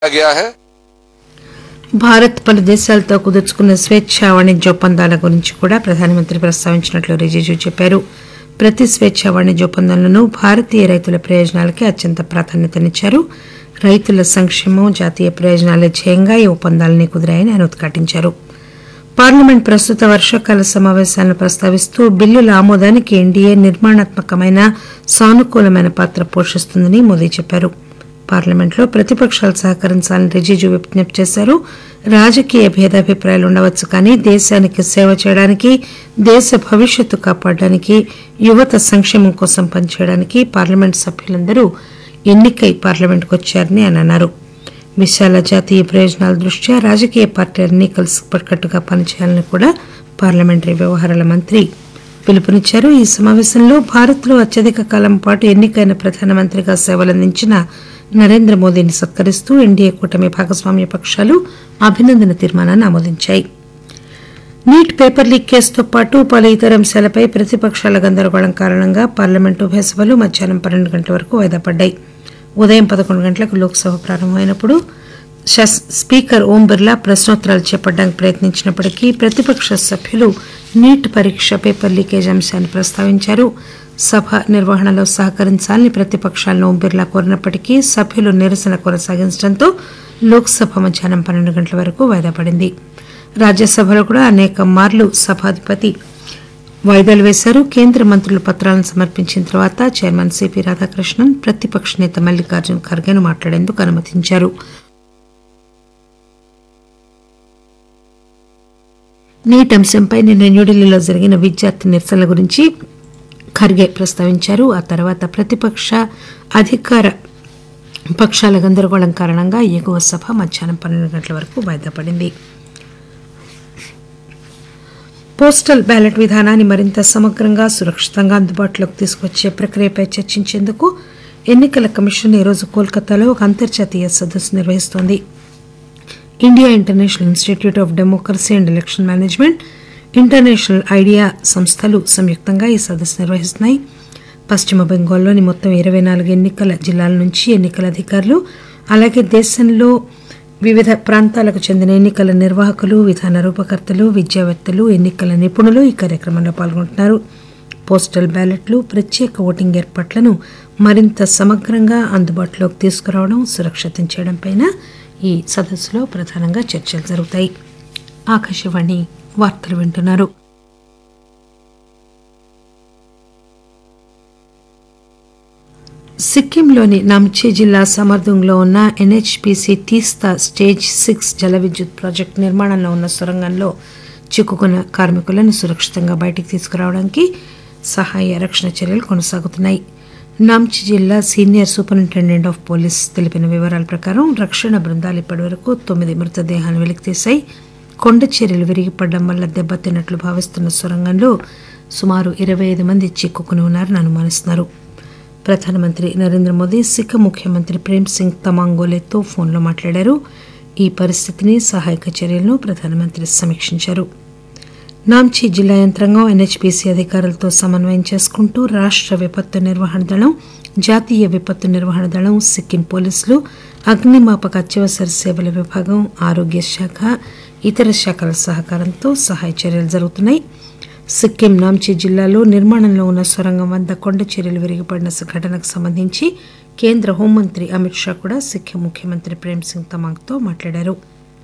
गया है। భారత్ పలు దేశాలతో కుదుర్చుకున్న స్వేచ్ఛా వాణిజ్య ఒప్పందాల గురించి కూడా ప్రధానమంత్రి ప్రస్తావించినట్లు రిజిజు చెప్పారు. ప్రతి స్వేచ్ఛా వాణిజ్య ఒప్పందంలోనూ భారతీయ రైతుల ప్రయోజనాలకే అత్యంత ప్రాధాన్యతనిచ్చారు. రైతుల సంక్షేమం, జాతీయ ప్రయోజనాలే ధ్యేయంగా ఈ ఒప్పందాలని కుదిరాయని ఆయన ఉద్ఘాటించారు. పార్లమెంట్ ప్రస్తుత వర్షాకాల సమావేశాలను ప్రస్తావిస్తూ బిల్లుల ఆమోదానికి ఎన్డీఏ నిర్మాణాత్మకమైన, సానుకూలమైన పాత్ర పోషిస్తుందని మోదీ చెప్పారు. పార్లమెంట్లో ప్రతిపక్షాలు సహకరించాలని రిజిజు విజ్ఞప్తి చేశారు. రాజకీయ భేదాభిప్రాయాలు ఉండవచ్చు, కానీ దేశానికి సేవ చేయడానికి, దేశ భవిష్యత్తు కాపాడడానికి, యువత సంక్షేమం కోసం పనిచేయడానికి పార్లమెంట్ సభ్యులందరూ ఎన్నికై పార్లమెంట్కు వచ్చారని ఆయన అన్నారు. విశాల జాతీయ ప్రయోజనాల దృష్ట్యా రాజకీయ పార్టీలన్నీ కలిసికట్టుగా పనిచేయాలని కూడా పార్లమెంటరీ వ్యవహారాల మంత్రి పిలుపునిచ్చారు. ఈ సమావేశంలో భారత్లో అత్యధిక కాలం పాటు ఎన్నికైన ప్రధానమంత్రిగా సేవలందించిన నరేంద్ర మోదీని సత్కరిస్తూ ఎన్డీఏ కూటమి భాగస్వామ్య పక్షాలు అభినందన తీర్మానాన్ని ఆమోదించాయి. నీట్ పేపర్ లీక్ కేసుతో పాటు పలు ఇతర అంశాలపై ప్రతిపక్షాల గందరగోళం కారణంగా పార్లమెంటు ఉభయ సభలు మధ్యాహ్నం 12 గంటల వరకు వాయిదా పడ్డాయి. ఉదయం 11 గంటలకు లోక్సభ ప్రారంభమైనప్పుడు స్పీకర్ ఓం బిర్లా ప్రశ్నోత్తరాలు చేపట్టడానికి ప్రయత్నించినప్పటికీ ప్రతిపక్ష సభ్యులు నీట్ పరీక్ష పేపర్ లీకేజ్ అంశాన్ని ప్రస్తావించారు. సభ నిర్వహణలో సహకరించాలని ప్రతిపక్షాలను ఓం బిర్లా కోరినప్పటికీ సభ్యులు నిరసన కొనసాగించడంతో లోక్సభ మధ్యాహ్నం 12 గంటల వరకు వాయిదా పడింది. రాజ్యసభలో కూడా అనేక మార్లు సభాధిపతి వాయిదాలు వేశారు. కేంద్ర మంత్రులు పత్రాలను సమర్పించిన తర్వాత చైర్మన్ సిపి రాధాకృష్ణన్ ప్రతిపక్ష నేత మల్లికార్జున్ ఖర్గేను మాట్లాడేందుకు అనుమతించారు. నీట్ అంశంపై నిన్న న్యూఢిల్లీలో జరిగిన విద్యార్థి నిరసనల గురించి ఖర్గే ప్రస్తావించారు. ఆ తర్వాత ప్రతిపక్ష, అధికార పక్షాల గందరగోళం కారణంగా ఎగువ సభ మధ్యాహ్నం 12 గంటల వరకు వాయిదా పడింది. పోస్టల్ బ్యాలెట్ విధానాన్ని మరింత సమగ్రంగా, సురక్షితంగా అందుబాటులోకి తీసుకొచ్చే ప్రక్రియపై చర్చించేందుకు ఎన్నికల కమిషన్ ఈరోజు కోల్కతాలో ఒక అంతర్జాతీయ సదస్సు నిర్వహిస్తోంది. India international institute of democracy and election management, international idea సంస్థలు సంయుక్తంగా ఈ సదస్సు నిర్వహిస్తున్నాయి. పశ్చిమ బెంగాల్లోని మొత్తం 24 ఎన్నికల జిల్లాల నుంచి ఎన్నికల అధికారులు, అలాగే దేశంలో వివిధ ప్రాంతాలకు చెందిన ఎన్నికల నిర్వాహకులు, విధాన రూపకర్తలు, విద్యావేత్తలు, ఎన్నికల నిపుణులు ఈ కార్యక్రమంలో పాల్గొంటున్నారు. పోస్టల్ బ్యాలెట్లు, ప్రత్యేక ఓటింగ్ ఏర్పాట్లను మరింత సమగ్రంగా అందుబాటులోకి తీసుకురావడం, సురక్షితం చేయడంపై ఈ సదస్సులో ప్రధానంగా చర్చలు జరుగుతాయి. ఆకాశవాణి వార్తలు వింటున్నారు. సిక్కింలోని నామ్చీ జిల్లా సమర్దుంగ్లో ఉన్న ఎన్హెచ్పీసీ తీస్తా స్టేజ్ 6 జల విద్యుత్ ప్రాజెక్టు నిర్మాణంలో ఉన్న సొరంగంలో చిక్కుకున్న కార్మికులను సురక్షితంగా బయటికి తీసుకురావడానికి సహాయ రక్షణ చర్యలు కొనసాగుతున్నాయి. నామ్చీ జిల్లా సీనియర్ సూపరింటెండెంట్ ఆఫ్ పోలీస్ తెలిపిన వివరాల ప్రకారం రక్షణ బృందాలు ఇప్పటివరకు 9 మృతదేహాలను వెలికితీశాయి. కొండ చర్యలు విరిగిపడడం వల్ల దెబ్బతిన్నట్లు భావిస్తున్న సొరంగంలో సుమారు 25 మంది చిక్కుకుని ఉన్నారని అనుమానిస్తున్నారు. ప్రధానమంత్రి నరేంద్ర మోదీ సిక్కిం ముఖ్యమంత్రి ప్రేమ్ సింగ్ తమాంగోలేతో ఫోన్లో మాట్లాడారు. ఈ పరిస్థితిని, సహాయక చర్యలను ప్రధానమంత్రి సమీక్షించారు. నామ్చీ జిల్లా యంత్రాంగం ఎన్హెచ్పీసీ అధికారులతో సమన్వయం చేసుకుంటూ రాష్ట్ర విపత్తు నిర్వహణ దళం, జాతీయ విపత్తు నిర్వహణ దళం, సిక్కిం పోలీసులు, అగ్నిమాపక అత్యవసర సేవల విభాగం, ఆరోగ్య శాఖ, ఇతర శాఖల సహకారంతో సహాయ చర్యలు జరుగుతున్నాయి. సిక్కిం నామ్చీ జిల్లాలో నిర్మాణంలో ఉన్న సొరంగం వద్ద కొండ చర్యలు విరిగిపడిన ఘటనకు సంబంధించి కేంద్ర హోంమంత్రి అమిత్ షా కూడా సిక్కిం ముఖ్యమంత్రి ప్రేమ్ సింగ్ తమాంగ్తో మాట్లాడారు.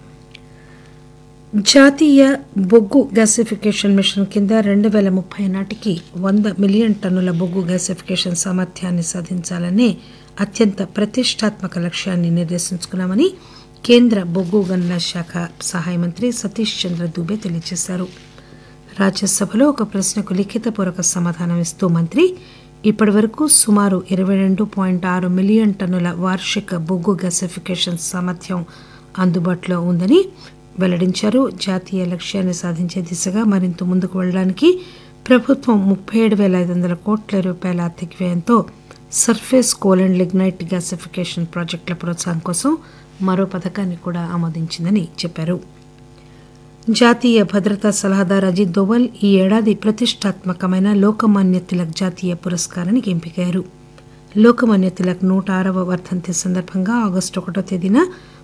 జాతీయ బొగ్గు గ్యాసిఫికేషన్ మిషన్ కింద 2030 నాటికి 100 మిలియన్ టన్నుల బొగ్గు గ్యాసిఫికేషన్ సామర్థ్యాన్ని సాధించాలనే అత్యంత ప్రతిష్టాత్మక లక్ష్యాన్ని నిర్దేశించుకున్నామని కేంద్ర బొగ్గు గనుల శాఖ సహాయ మంత్రి సతీష్ చంద్ర దూబే తెలియజేశారు. రాజ్యసభలో ఒక ప్రశ్నకు లిఖితపూర్వక సమాధానం ఇస్తూ మంత్రి ఇప్పటి వరకు సుమారు 22.6 మిలియన్ టన్నుల వార్షిక బొగ్గు గ్యాసిఫికేషన్ సామర్థ్యం అందుబాటులో ఉందని వెల్లడించారు. జాతీయ లక్ష్యాన్ని సాధించే దిశగా మరింత ముందుకు వెళ్లడానికి ప్రభుత్వం 37,500 కోట్ల రూపాయల ఆర్థిక వ్యయంతో surface coal and lignite gasification ప్రాజెక్టుల ప్రోత్సాహం కోసం మరో పథకాన్ని కూడా ఆమోదించిందని చెప్పారు. జాతీయ భద్రతా సలహాదారు అజిత్ దోవల్ ఈ ఏడాది ప్రతిష్టాత్మకమైన లోకమాన్య తిలక్ జాతీయ పురస్కారానికి ఎంపికయ్యారు. లోకమాన్య తిలక్ 106వ వర్ధంతి సందర్భంగా ఆగస్టు 1వ తేదీన